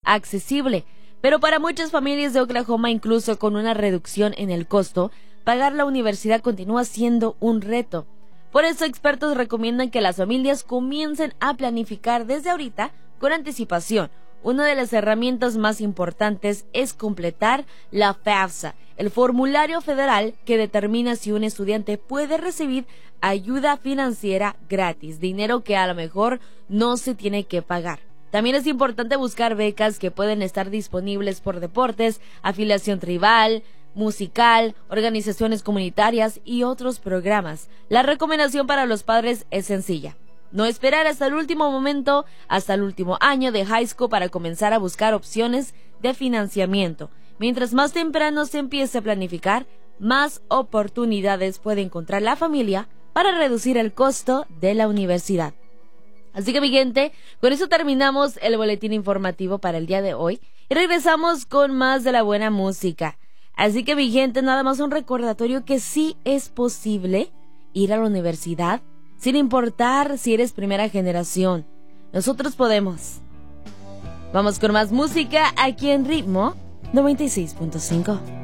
accesible. Pero para muchas familias de Oklahoma, incluso con una reducción en el costo, pagar la universidad continúa siendo un reto. Por eso, expertos recomiendan que las familias comiencen a planificar desde ahorita con anticipación. Una de las herramientas más importantes es completar la FAFSA, el formulario federal que determina si un estudiante puede recibir ayuda financiera gratis, dinero que a lo mejor no se tiene que pagar. También es importante buscar becas que pueden estar disponibles por deportes, afiliación tribal, musical, organizaciones comunitarias y otros programas. La recomendación para los padres es sencilla: no esperar hasta el último momento, hasta el último año de high school para comenzar a buscar opciones de financiamiento. Mientras más temprano se empiece a planificar, más oportunidades puede encontrar la familia para reducir el costo de la universidad. Así que, mi gente, con eso terminamos el boletín informativo para el día de hoy y regresamos con más de la buena música. Así que, mi gente, nada más un recordatorio que sí es posible ir a la universidad sin importar si eres primera generación. Nosotros podemos. Vamos con más música aquí en Ritmo 96.5.